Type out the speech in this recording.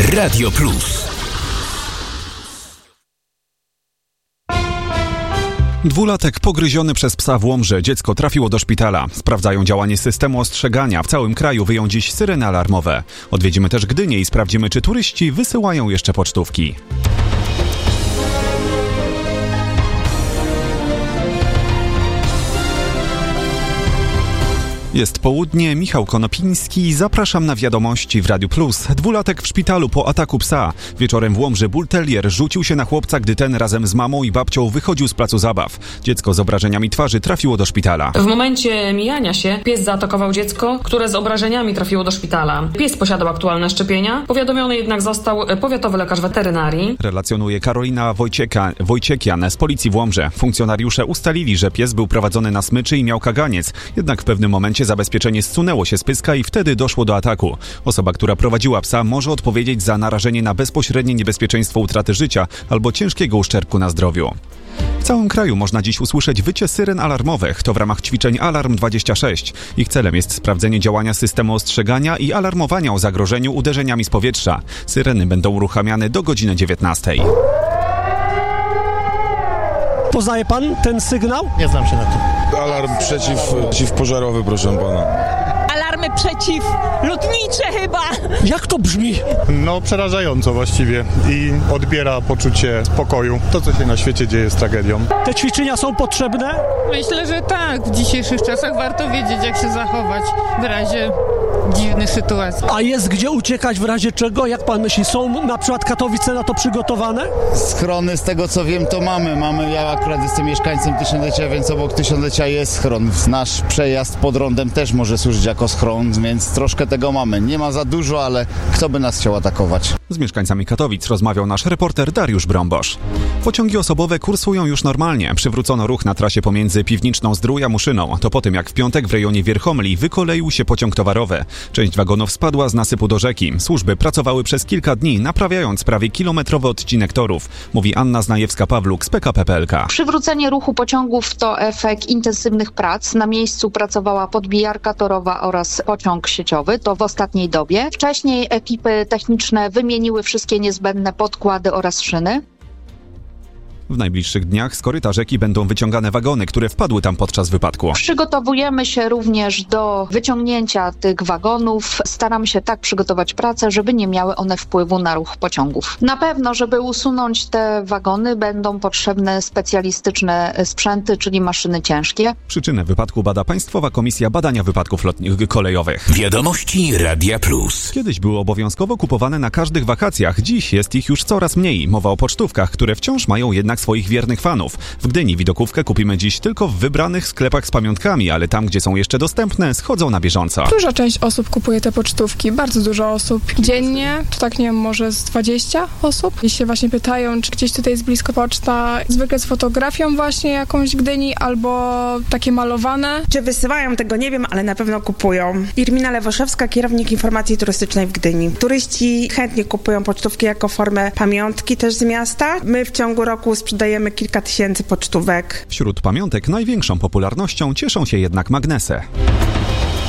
Radio Plus. Dwulatek pogryziony przez psa w Łomży. Dziecko trafiło do szpitala. Sprawdzają działanie systemu ostrzegania. W całym kraju wyją dziś syreny alarmowe. Odwiedzimy też Gdynię i sprawdzimy, czy turyści wysyłają jeszcze pocztówki. Jest południe, Michał Konopiński, zapraszam na wiadomości w Radiu Plus. Dwulatek w szpitalu po ataku psa. Wieczorem w Łomży bulterier rzucił się na chłopca, gdy ten razem z mamą i babcią wychodził z placu zabaw. Dziecko z obrażeniami twarzy trafiło do szpitala. W momencie mijania się pies zaatakował dziecko, które z obrażeniami trafiło do szpitala. Pies posiadał aktualne szczepienia, powiadomiony jednak został powiatowy lekarz weterynarii. Relacjonuje Karolina Wojciekian z policji w Łomży. Funkcjonariusze ustalili, że pies był prowadzony na smyczy i miał kaganiec, jednak w pewnym momencie zabezpieczenie zsunęło się z pyska i wtedy doszło do ataku. Osoba, która prowadziła psa, może odpowiedzieć za narażenie na bezpośrednie niebezpieczeństwo utraty życia albo ciężkiego uszczerbku na zdrowiu. W całym kraju można dziś usłyszeć wycie syren alarmowych. To w ramach ćwiczeń Alarm 26. Ich celem jest sprawdzenie działania systemu ostrzegania i alarmowania o zagrożeniu uderzeniami z powietrza. Syreny będą uruchamiane do godziny 19. Poznaje pan ten sygnał? Nie znam się na tym. Alarm przeciwpożarowy, proszę pana. Alarmy przeciwlotnicze chyba. Jak to brzmi? No przerażająco właściwie i odbiera poczucie spokoju. To, co się na świecie dzieje, jest tragedią. Te ćwiczenia są potrzebne? Myślę, że tak. W dzisiejszych czasach warto wiedzieć, jak się zachować w razie dziwnych sytuacji. A jest gdzie uciekać w razie czego? Jak pan myśli, są na przykład Katowice na to przygotowane? Schrony, z tego co wiem, to mamy. Ja akurat jestem mieszkańcem Tysiąclecia, więc obok Tysiąclecia jest schron. Nasz przejazd pod rondem też może służyć jako schron, więc troszkę tego mamy. Nie ma za dużo, ale kto by nas chciał atakować? Z mieszkańcami Katowic rozmawiał nasz reporter Dariusz Brąbosz. Pociągi osobowe kursują już normalnie. Przywrócono ruch na trasie pomiędzy Piwniczną Zdrój a Muszyną. To po tym, jak w piątek w rejonie Wierchomli wykoleił się pociąg towarowy. Część wagonów spadła z nasypu do rzeki. Służby pracowały przez kilka dni, naprawiając prawie kilometrowy odcinek torów, mówi Anna Znajewska-Pawluk z PKP PLK. Przywrócenie ruchu pociągów to efekt intensywnych prac. Na miejscu pracowała podbijarka torowa oraz pociąg sieciowy, to w ostatniej dobie. Wcześniej ekipy techniczne wymieniły wszystkie niezbędne podkłady oraz szyny. W najbliższych dniach z koryta rzeki będą wyciągane wagony, które wpadły tam podczas wypadku. Przygotowujemy się również do wyciągnięcia tych wagonów. Staramy się tak przygotować pracę, żeby nie miały one wpływu na ruch pociągów. Na pewno, żeby usunąć te wagony, będą potrzebne specjalistyczne sprzęty, czyli maszyny ciężkie. Przyczynę wypadku bada Państwowa Komisja Badania Wypadków Kolejowych. Wiadomości Radia Plus. Kiedyś były obowiązkowo kupowane na każdych wakacjach. Dziś jest ich już coraz mniej. Mowa o pocztówkach, które wciąż mają jednak swoich wiernych fanów. W Gdyni widokówkę kupimy dziś tylko w wybranych sklepach z pamiątkami, ale tam, gdzie są jeszcze dostępne, schodzą na bieżąco. Duża część osób kupuje te pocztówki, bardzo dużo osób. Dziennie, to tak nie wiem, może z 20 osób. Jeśli się właśnie pytają, czy gdzieś tutaj jest blisko poczta, zwykle z fotografią właśnie jakąś Gdyni, albo takie malowane. Czy wysyłają, tego nie wiem, ale na pewno kupują. Irmina Lewoszewska, kierownik informacji turystycznej w Gdyni. Turyści chętnie kupują pocztówki jako formę pamiątki też z miasta. My w ciągu roku sprzedajemy kilka tysięcy pocztówek. Wśród pamiątek największą popularnością cieszą się jednak magnesy.